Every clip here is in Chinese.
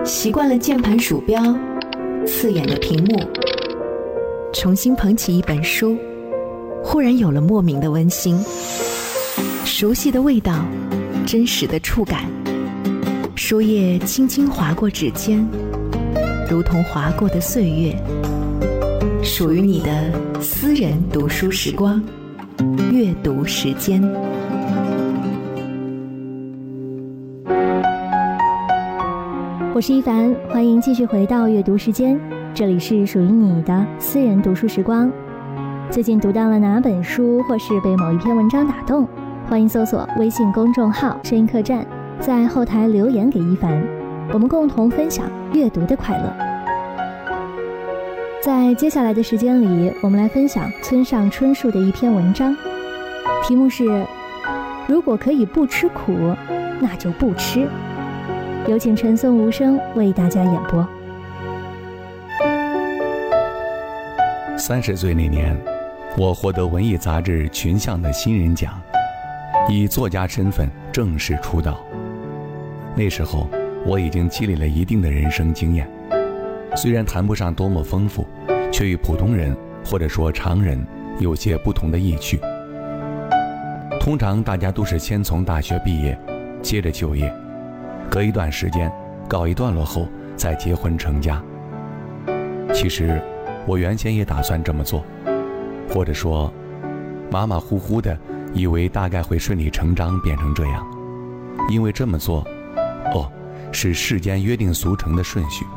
习惯了键盘鼠标刺眼的屏幕，重新捧起一本书，忽然有了莫名的温馨，熟悉的味道，真实的触感，书页轻轻划过指尖，如同划过的岁月，属于你的私人读书时光，阅读时间。 我是一凡，欢迎继续回到阅读时间，这里是属于你的私人读书时光。最近读到了哪本书，或是被某一篇文章打动，欢迎搜索微信公众号声音客栈，在后台留言给一凡，我们共同分享阅读的快乐。在接下来的时间里，我们来分享村上春树的一篇文章，题目是如果可以不吃苦，那就不吃。有请陈颂无声为大家演播。 30岁那年，我获得文艺杂志群像的新人奖，以作家身份正式出道。那时候我已经积累了一定的人生经验，虽然谈不上多么丰富，却与普通人或者说常人有些不同的意趣。通常大家都是先从大学毕业，接着就业，隔一段时间告一段落后再结婚成家。其实我原先也打算这么做，或者说马马虎虎的以为大概会顺理成章变成这样，因为这么做是世间约定俗成的顺序。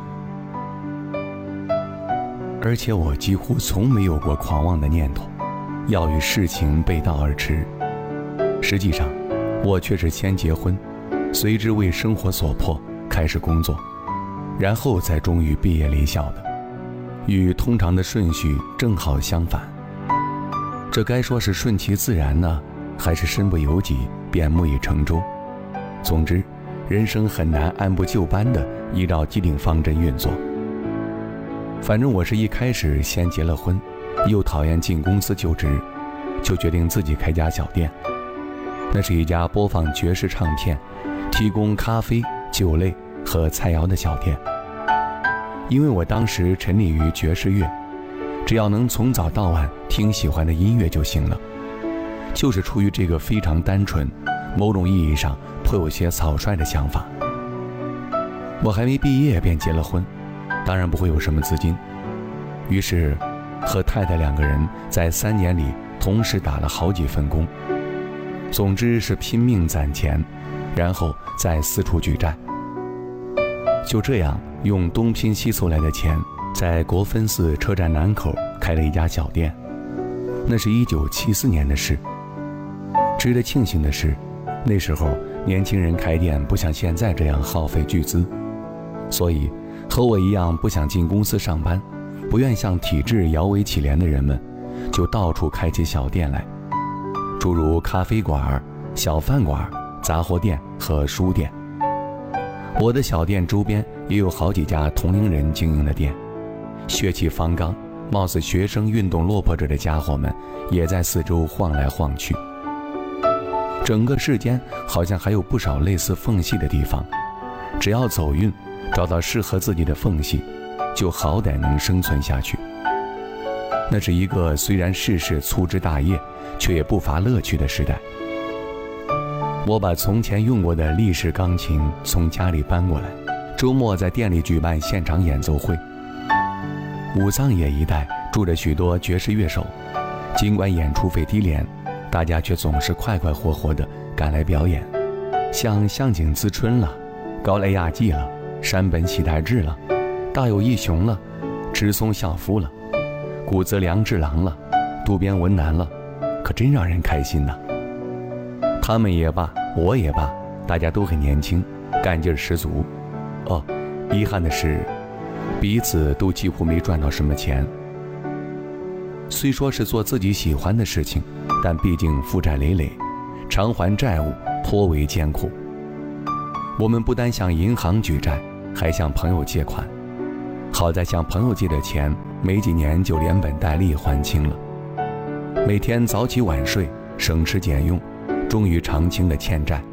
而且我几乎从没有过狂妄的念头，要与事情背道而驰。实际上我却是先结婚，随之为生活所迫开始工作，然后才终于毕业离校的，与通常的顺序正好相反。这该说是顺其自然呢，还是身不由己便木已成舟？总之人生很难按部就班地依照既定方针运作。反正我是一开始先结了婚，又讨厌进公司就职，就决定自己开家小店。那是一家播放爵士唱片，提供咖啡、酒类和菜肴的小店。因为我当时沉溺于爵士乐，只要能从早到晚听喜欢的音乐就行了。就是出于这个非常单纯，某种意义上颇有些草率的想法，我还没毕业便结了婚，当然不会有什么资金。于是和太太2个人在3年里同时打了好几份工，总之是拼命攒钱，然后再四处举债。就这样用东拼西凑来的钱，在国分寺车站南口开了一家小店。那是1974年的事。值得庆幸的是，那时候年轻人开店不像现在这样耗费巨资，所以和我一样不想进公司上班，不愿向体制摇尾乞怜的人们，就到处开起小店来，诸如咖啡馆、小饭馆、杂货店和书店。我的小店周边也有好几家同龄人经营的店，血气方刚、貌似学生运动落魄着的家伙们也在四周晃来晃去。整个世间好像还有不少类似缝隙的地方，只要走运，找到适合自己的缝隙，就好歹能生存下去。那是一个虽然世事粗枝大叶，却也不乏乐趣的时代。我把从前用过的立式钢琴从家里搬过来，周末在店里举办现场演奏会。武藏野一带住着许多爵士乐手，尽管演出费低廉，大家却总是快快活活地赶来表演，像向井自春了，高濑亚纪了，山本喜太志了，大友义雄了，直松孝夫了，谷泽良治郎了，渡边文男了，可真让人开心呐。他们也罢，我也罢，大家都很年轻，干劲十足。遗憾的是彼此都几乎没赚到什么钱。虽说是做自己喜欢的事情，但毕竟负债累累，偿还债务颇为艰苦。我们不单向银行举债，还向朋友借款，好在向朋友借的钱没几年就连本带利还清了。每天早起晚睡，省吃俭用，终于偿清了欠债。